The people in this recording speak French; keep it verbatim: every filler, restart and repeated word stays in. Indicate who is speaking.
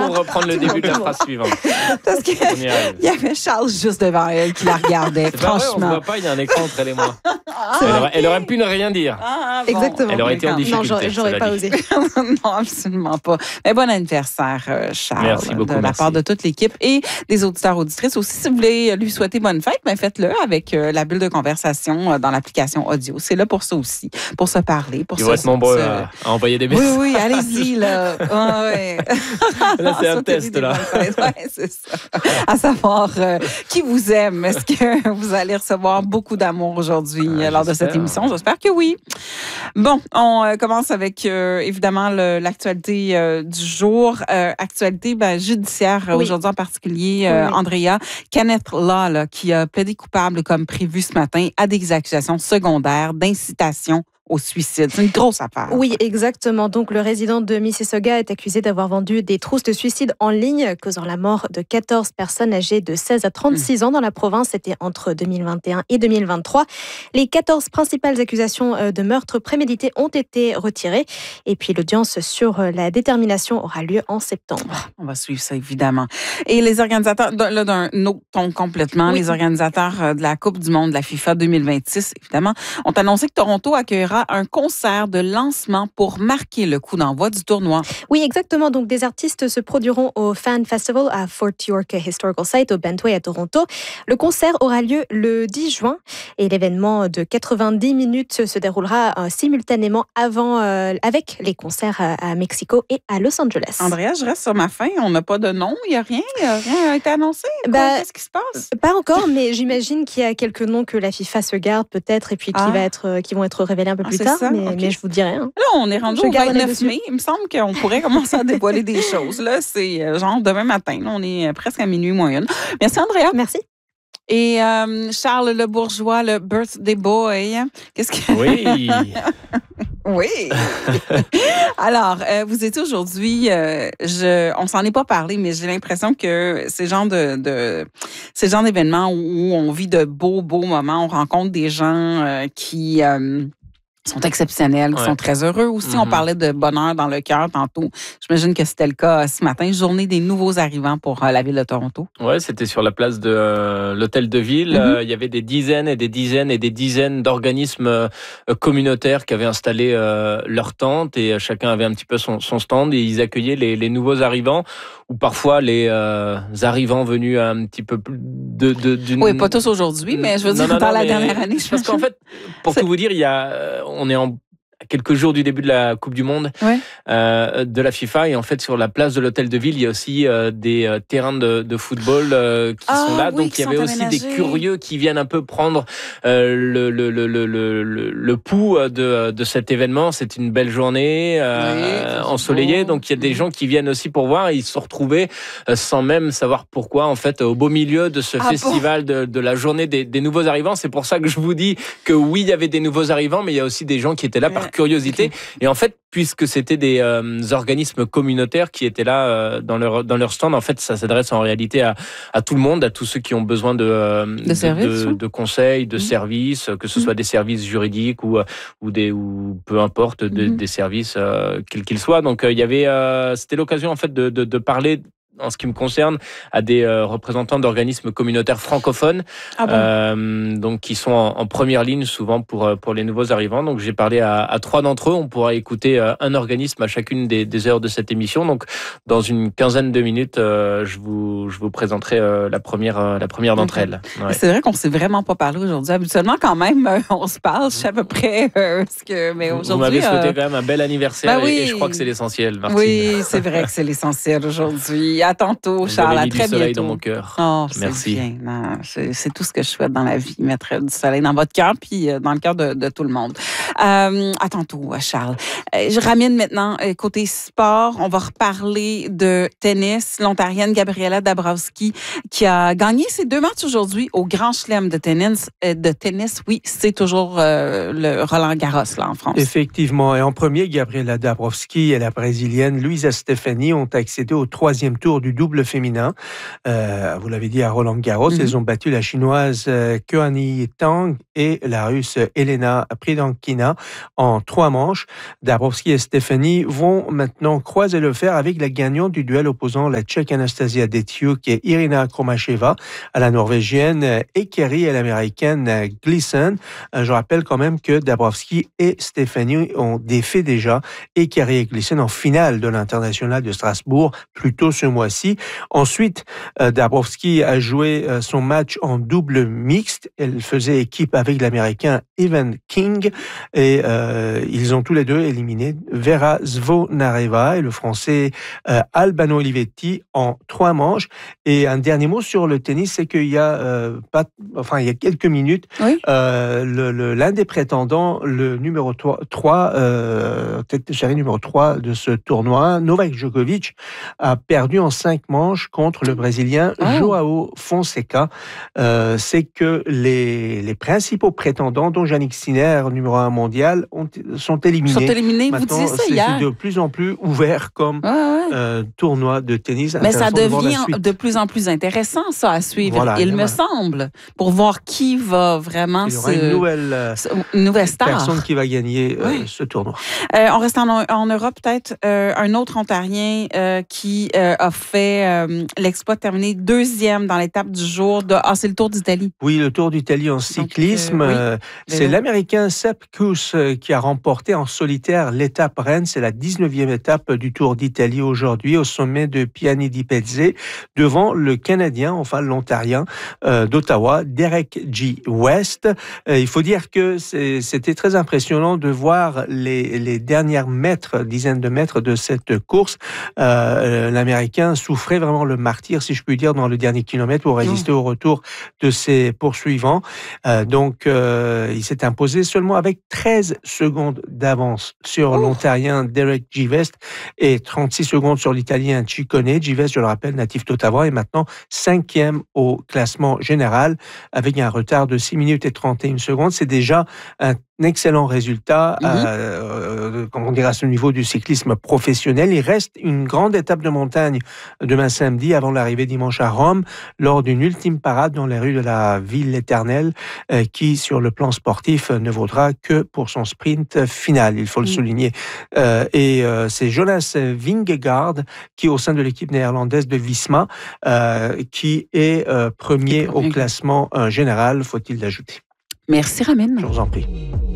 Speaker 1: pour reprendre le début de la phrase suivante.
Speaker 2: Parce qu'il y avait Charles juste devant elle qui la regardait,
Speaker 1: c'est franchement. Pas vrai, on ne voit pas, il y a un écran entre elle et moi. Ah, elle, aurait, elle aurait pu ne rien dire.
Speaker 2: Ah, bon.
Speaker 3: Exactement.
Speaker 1: Elle aurait été en difficulté.
Speaker 3: Non, j'aurais, j'aurais pas osé.
Speaker 2: Non, absolument pas. Mais bon anniversaire, Charles.
Speaker 1: Merci beaucoup.
Speaker 2: De la
Speaker 1: merci.
Speaker 2: part de toute l'équipe et des auditeurs auditrices. Aussi, si vous voulez lui souhaiter bonne fête, ben faites-le avec la bulle de conversation dans l'application audio. C'est là pour ça aussi, pour se parler. Pour
Speaker 1: Ils
Speaker 2: se,
Speaker 1: vont être nombreux
Speaker 2: se...
Speaker 1: à, à envoyer des messages.
Speaker 2: Oui, oui, allez-y, là. Ah, ouais.
Speaker 1: Là, c'est un test, là.
Speaker 2: Ouais, c'est ça. À savoir euh, qui vous aime. Est-ce que vous allez recevoir beaucoup d'amour aujourd'hui ah, lors de cette émission? J'espère que oui. Bon, on euh, commence avec, euh, évidemment, le, l'actualité euh, du jour. Euh, actualité ben, judiciaire, oui. Aujourd'hui en particulier, euh, oui, oui. Andrea Kenneth Law, là, qui a plaidé coupable, comme prévu ce matin, à des accusations secondaires d'incitation au suicide. C'est une grosse affaire.
Speaker 3: Oui, exactement. Donc, le résident de Mississauga est accusé d'avoir vendu des trousses de suicide en ligne, causant la mort de quatorze personnes âgées de seize à trente-six mmh. ans dans la province. C'était entre deux mille vingt et un et deux mille vingt-trois. Les quatorze principales accusations de meurtre prémédité ont été retirées. Et puis, l'audience sur la détermination aura lieu en septembre.
Speaker 2: On va suivre ça, évidemment. Et les organisateurs, là, d'un autre ton complètement, oui. les organisateurs de la Coupe du monde de la FIFA deux mille vingt-six, évidemment, ont annoncé que Toronto accueillera un concert de lancement pour marquer le coup d'envoi du tournoi.
Speaker 3: Oui, exactement. Donc, des artistes se produiront au Fan Festival à Fort York Historical Site au Bentway à Toronto. Le concert aura lieu le dix juin et l'événement de quatre-vingt-dix minutes se déroulera euh, simultanément avant, euh, avec les concerts à, à Mexico et à Los Angeles.
Speaker 2: Andrea, je reste sur ma faim. On n'a pas de nom. Il n'y a rien. Rien a été annoncé. Bah, Qu'est-ce qui se passe?
Speaker 3: Pas encore, mais j'imagine qu'il y a quelques noms que la FIFA se garde peut-être et puis qui, ah. va être, qui vont être révélés un peu plus tard, mais, okay. mais je vous dirai. Hein.
Speaker 2: Là, on est rendu je au vingt-neuf mai. Il me semble qu'on pourrait commencer à dévoiler des choses. Là, c'est genre demain matin. Là, on est presque à minuit moins une. Merci, Andrea.
Speaker 3: Merci.
Speaker 2: Et euh, Charles le bourgeois, le birthday boy. Qu'est-ce que...
Speaker 1: Oui.
Speaker 2: Oui. Alors, euh, vous étiez aujourd'hui, euh, je, on s'en est pas parlé, mais j'ai l'impression que ces genres de, de ces genres d'événements où on vit de beaux, beaux moments, on rencontre des gens euh, qui euh, sont exceptionnels, qui ouais. sont très heureux aussi. Mm-hmm. On parlait de bonheur dans le cœur tantôt. J'imagine que c'était le cas ce matin. Journée des nouveaux arrivants pour euh, la ville de Toronto.
Speaker 1: Oui, c'était sur la place de euh, l'hôtel de ville. Mm-hmm. Euh, il y avait des dizaines et des dizaines et des dizaines d'organismes euh, communautaires qui avaient installé euh, leur tente et euh, chacun avait un petit peu son, son stand et ils accueillaient les, les nouveaux arrivants ou parfois les euh, arrivants venus un petit peu plus de, de d'une...
Speaker 2: Oui, pas tous aujourd'hui, mais je veux dire non, non, dans non, la dernière année.
Speaker 1: Parce qu'en fait, pour C'est... tout vous dire, il y a, on est en à quelques jours du début de la Coupe du Monde ouais. euh, de la FIFA et en fait sur la place de l'hôtel de ville il y a aussi euh, des euh, terrains de, de football euh, qui ah, sont là oui, donc il y avait aussi des curieux qui viennent un peu prendre euh, le, le, le, le, le, le pouls de, de cet événement. C'est une belle journée euh, oui, ensoleillée beau. Donc il y a des gens qui viennent aussi pour voir et ils se sont retrouvés euh, sans même savoir pourquoi en fait au beau milieu de ce ah, festival bon. de, de la journée des, des nouveaux arrivants. C'est pour ça que je vous dis que oui il y avait des nouveaux arrivants mais il y a aussi des gens qui étaient là par curiosité. Okay. Et en fait, puisque c'était des euh, organismes communautaires qui étaient là euh, dans leur dans leur stand, en fait, ça s'adresse en réalité à, à tout le monde, à tous ceux qui ont besoin de euh,
Speaker 2: de, de, services,
Speaker 1: de, de conseils, de mmh. services, que ce soit mmh. des services juridiques ou ou des ou peu importe de, mmh. des services euh, quels qu'ils soient. Donc euh, il y avait, euh, c'était l'occasion en fait de de, de parler. En ce qui me concerne, à des euh, représentants d'organismes communautaires francophones, ah bon euh, donc qui sont en, en première ligne souvent pour pour les nouveaux arrivants. Donc j'ai parlé à, à trois d'entre eux. On pourra écouter euh, un organisme à chacune des, des heures de cette émission. Donc dans une quinzaine de minutes, euh, je vous je vous présenterai euh, la première euh, la première d'entre okay. elles.
Speaker 2: Ouais. C'est vrai qu'on s'est vraiment pas parlé aujourd'hui. Habituellement, quand même, euh, on se parle. Je sais à peu près euh, ce que. Mais aujourd'hui,
Speaker 1: vous m'avez souhaité
Speaker 2: euh...
Speaker 1: quand même un bel anniversaire
Speaker 2: ben oui.
Speaker 1: et, et je crois que c'est l'essentiel. Martine.
Speaker 2: Oui, c'est vrai que c'est l'essentiel aujourd'hui. À tantôt, Charles. À très bientôt.
Speaker 1: Du soleil dans mon cœur.
Speaker 2: Oh,
Speaker 1: merci.
Speaker 2: Bien. Non, c'est, c'est tout ce que je souhaite dans la vie, mettre du soleil dans votre cœur puis dans le cœur de, de tout le monde. Euh, à tantôt, Charles. Euh, je ramène maintenant euh, côté sport. On va reparler de tennis. L'Ontarienne Gabriela Dabrowski qui a gagné ses deux matchs aujourd'hui au Grand Chelem de tennis. Euh, de tennis, oui, c'est toujours euh, le Roland Garros là en France.
Speaker 4: Effectivement. Et en premier, Gabriela Dabrowski et la Brésilienne Luisa Stefani ont accédé au troisième tour tour du double féminin. Euh, vous l'avez dit, à Roland-Garros, mm-hmm. Elles ont battu la chinoise Keoni Tang et la russe Elena Pridankina en trois manches. Dabrowski et Stefani vont maintenant croiser le fer avec la gagnante du duel opposant la Tchèque Anastasia Dethiuk et Irina Kromacheva à la Norvégienne Ekeri et l'Américaine Gleason. Je rappelle quand même que Dabrowski et Stefani ont défait déjà Ekeri et Gleason en finale de l'International de Strasbourg plus tôt ce mois-ci. Ensuite, Dabrowski a joué son match en double mixte. Elle faisait équipe avec l'Américain Evan King et euh, ils ont tous les deux éliminé Vera Zvonareva et le Français euh, Albano Olivetti en trois manches. Et un dernier mot sur le tennis, c'est qu'il y a euh, pas, enfin il y a quelques minutes, oui. euh, le, le, l'un des prétendants, le numéro trois, euh, tête de série numéro trois de ce tournoi, Novak Djokovic, a perdu en cinq manches contre le Brésilien oh. Joao Fonseca. Euh, c'est que les, les principaux prétendants, dont Jannik Sinner, numéro un mondial, ont, sont éliminés.
Speaker 2: Sont éliminés,
Speaker 4: Maintenant,
Speaker 2: vous disiez ça hier.
Speaker 4: C'est de plus en plus ouvert comme ouais, ouais. Euh, tournoi de tennis.
Speaker 2: Mais ça devient de, de plus en plus intéressant, ça, à suivre, voilà, il me semble, pour voir qui va vraiment
Speaker 4: il y aura
Speaker 2: se...
Speaker 4: une nouvelle, euh,
Speaker 2: une nouvelle star.
Speaker 4: personne qui va gagner euh, oui. ce tournoi.
Speaker 2: Euh, on reste en, en Europe, peut-être. Euh, un autre Ontarien euh, qui euh, a fait euh, l'exploit de terminer deuxième dans l'étape du jour. De... Ah, c'est le Tour d'Italie.
Speaker 4: Oui, le Tour d'Italie en cyclisme. Donc, euh, oui. C'est l'Américain Sepp Kuss qui a remporté en solitaire l'étape Rennes. C'est la dix-neuvième étape du Tour d'Italie aujourd'hui au sommet de Piani di Pezze devant le Canadien, enfin l'Ontarien euh, d'Ottawa, Derek G. West. Euh, il faut dire que c'est, c'était très impressionnant de voir les, les dernières mètres, dizaines de mètres de cette course. Euh, L'Américain souffrait vraiment le martyre, si je puis dire, dans le dernier kilomètre pour résister mmh. au retour de ses poursuivants. Euh, donc, euh, il s'est imposé seulement avec treize secondes d'avance sur oh. l'Ontarien Derek G. West et trente-six secondes sur l'Italien Ciccone. G. West, je le rappelle, natif d'Ottawa, est maintenant cinquième au classement général avec un retard de six minutes et trente et une secondes. C'est déjà un excellent résultat, mmh. euh, comme on dirait à ce niveau du cyclisme professionnel. Il reste une grande étape de montagne demain samedi avant l'arrivée dimanche à Rome lors d'une ultime parade dans les rues de la ville éternelle euh, qui, sur le plan sportif, ne vaudra que pour son sprint final, il faut le mmh. souligner. Euh, et euh, c'est Jonas Vingegaard qui, au sein de l'équipe néerlandaise de Visma, euh, qui est euh, premier au classement euh, général, faut-il l'ajouter.
Speaker 2: Merci Ramin.
Speaker 4: Je vous en prie.